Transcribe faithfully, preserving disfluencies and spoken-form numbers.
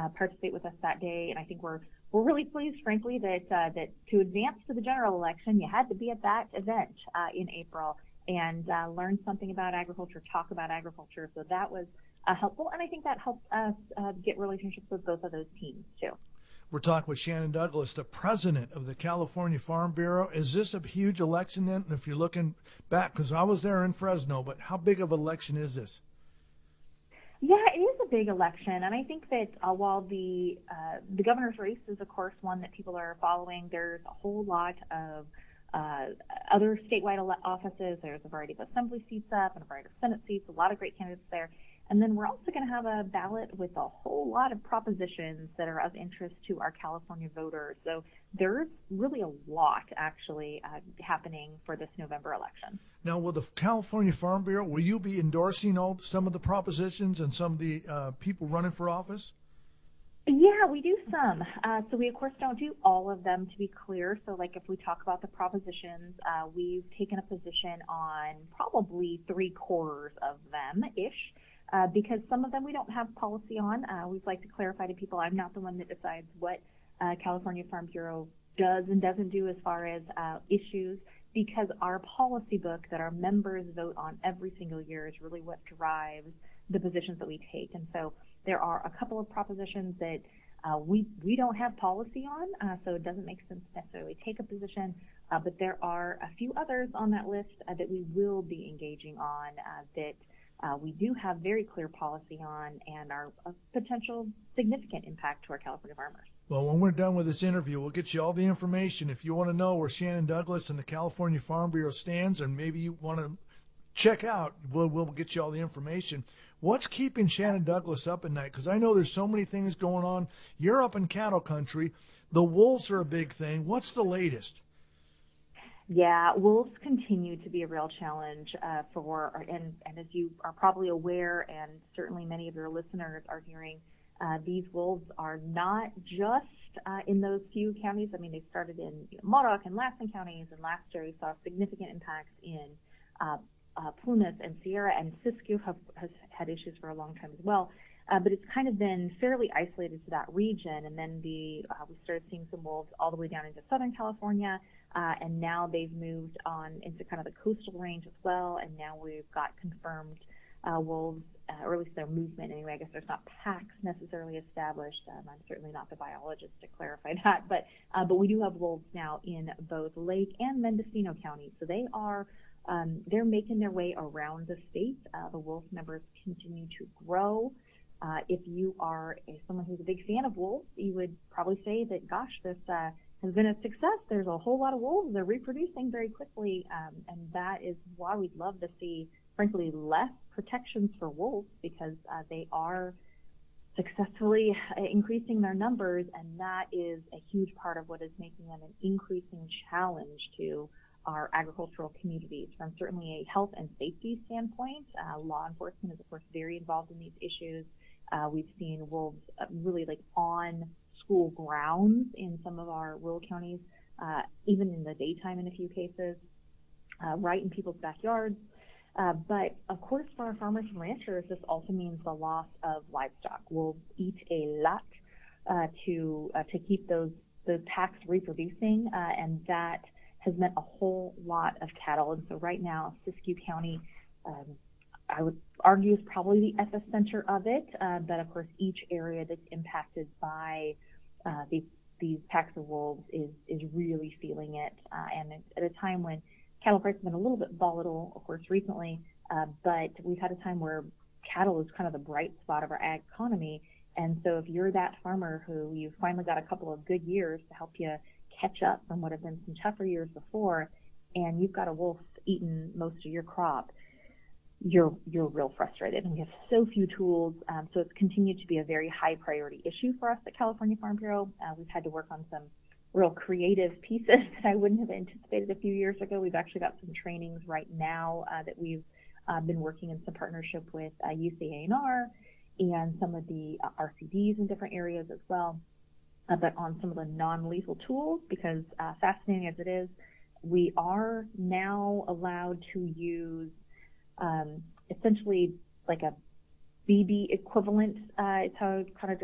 uh, participate with us that day. And I think we're we're really pleased, frankly, that uh, that to advance to the general election, you had to be at that event uh, in April and uh, learn something about agriculture, talk about agriculture. So that was uh, helpful, and I think that helped us uh, get relationships with both of those teams too. We're talking with Shannon Douglas, the president of the California Farm Bureau. Is this a huge election then? If you're looking back, because I was there in Fresno, but how big of an election is this? Yeah, it is a big election, and I think that uh, while the uh, the governor's race is, of course, one that people are following, there's a whole lot of uh, other statewide ele- offices. There's a variety of assembly seats up and a variety of Senate seats, a lot of great candidates there. And then we're also going to have a ballot with a whole lot of propositions that are of interest to our California voters. So there's really a lot actually uh, happening for this November election. Now, will the California Farm Bureau, will you be endorsing all some of the propositions and some of the uh, people running for office? Yeah, we do some. Uh, so we, of course, don't do all of them, to be clear. So like if we talk about the propositions, uh, we've taken a position on probably three quarters of them-ish. Uh, because some of them we don't have policy on. Uh, we'd like to clarify to people I'm not the one that decides what uh, California Farm Bureau does and doesn't do as far as uh, issues, because our policy book that our members vote on every single year is really what drives the positions that we take. And so there are a couple of propositions that uh, we we don't have policy on, uh, so it doesn't make sense to necessarily take a position, uh, but there are a few others on that list uh, that we will be engaging on uh, that Uh, we do have very clear policy on and are a potential significant impact to our California farmers. Well, when we're done with this interview, we'll get you all the information. If you want to know where Shannon Douglas and the California Farm Bureau stands, and maybe you want to check out, we'll, we'll get you all the information. What's keeping Shannon Douglas up at night? Because I know there's so many things going on. You're up in cattle country. The wolves are a big thing. What's the latest? Yeah, wolves continue to be a real challenge uh, for, and, and as you are probably aware, and certainly many of your listeners are hearing, uh, these wolves are not just uh, in those few counties. I mean, they started in you know, Modoc and Lassen counties, and last year we saw significant impacts in uh, uh, Plumas and Sierra, and Siskiyou have, has had issues for a long time as well. Uh, but it's kind of been fairly isolated to that region, and then the uh, we started seeing some wolves all the way down into Southern California, uh, and now they've moved on into kind of the coastal range as well, and now we've got confirmed uh, wolves, uh, or at least their movement anyway. I guess there's not packs necessarily established. Um, I'm certainly not the biologist to clarify that, but uh, but we do have wolves now in both Lake and Mendocino counties, so they are um, they're making their way around the state. Uh, the wolf numbers continue to grow. Uh, if you are a, someone who's a big fan of wolves, you would probably say that, gosh, this uh, has been a success. There's a whole lot of wolves. They're reproducing very quickly, um, and that is why we'd love to see, frankly, less protections for wolves, because uh, they are successfully increasing their numbers, and that is a huge part of what is making them an increasing challenge to our agricultural communities. From certainly a health and safety standpoint, uh, law enforcement is, of course, very involved in these issues. Uh, we've seen wolves uh, really like on school grounds in some of our rural counties, uh, even in the daytime in a few cases, uh, right in people's backyards. Uh, but of course, for our farmers and ranchers, this also means the loss of livestock. Wolves eat a lot uh, to uh, to keep those those packs reproducing, uh, and that has meant a whole lot of cattle. And so right now, Siskiyou County, um, I would argue, is probably the epicenter of it. Uh, but of course, each area that's impacted by uh, these these packs of wolves is is really feeling it. Uh, and at a time when cattle prices have been a little bit volatile, of course, recently, uh, but we've had a time where cattle is kind of the bright spot of our ag economy. And so if you're that farmer who you've finally got a couple of good years to help you catch up from what have been some tougher years before, and you've got a wolf eating most of your crop, you're you're real frustrated. And we have so few tools, um, so it's continued to be a very high priority issue for us at California Farm Bureau. Uh, we've had to work on some real creative pieces that I wouldn't have anticipated a few years ago. We've actually got some trainings right now uh, that we've uh, been working in some partnership with uh, U C A N R and some of the uh, R C Ds in different areas as well, uh, but on some of the non-lethal tools, because uh, fascinating as it is, we are now allowed to use um, essentially like a B B equivalent, uh, it's how I kind of